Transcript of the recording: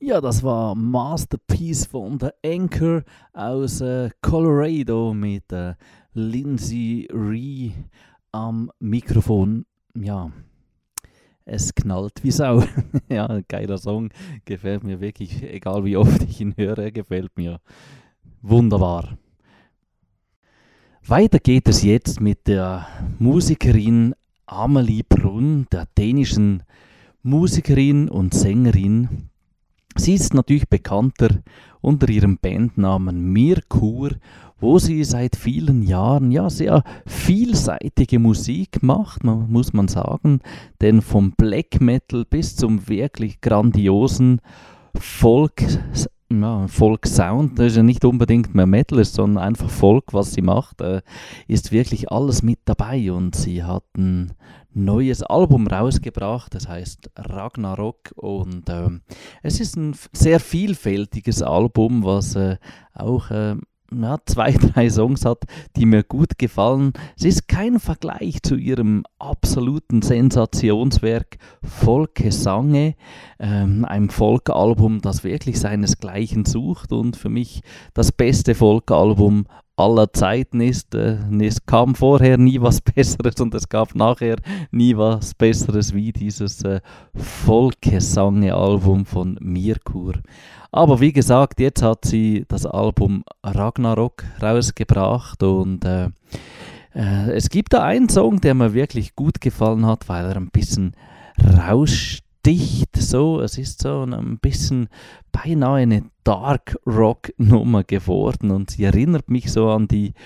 Ja, das war Masterpiece von der Anchor aus Colorado mit Lindsay Ree am Mikrofon. Ja, es knallt wie Sau. Ja, ein geiler Song. Gefällt mir wirklich, egal wie oft ich ihn höre, gefällt mir wunderbar. Weiter geht es jetzt mit der Musikerin Amelie Brunn, der dänischen Musikerin und Sängerin. Sie ist natürlich bekannter unter ihrem Bandnamen Mirkur, wo sie seit vielen Jahren ja sehr vielseitige Musik macht, muss man sagen, denn vom Black Metal bis zum wirklich grandiosen Folk-Sound, das ist ja nicht unbedingt mehr Metal, sondern einfach Folk, was sie macht, ist wirklich alles mit dabei und sie hat ein neues Album rausgebracht, das heißt Ragnarok und es ist ein sehr vielfältiges Album, was auch ja, 2, 3 Songs hat, die mir gut gefallen. Es ist kein Vergleich zu ihrem absoluten Sensationswerk Folke Sange, ein Folkalbum, das wirklich seinesgleichen sucht und für mich das beste Folkalbum aller Zeiten ist. Es kam vorher nie was Besseres und es gab nachher nie was Besseres wie dieses Folke Sange Album von Mirkur. Aber wie gesagt, jetzt hat sie das Album Ragnarok rausgebracht und es gibt da einen Song, der mir wirklich gut gefallen hat, weil er ein bisschen raussticht. So, es ist so ein bisschen beinahe eine Dark Rock Nummer geworden und sie erinnert mich so an die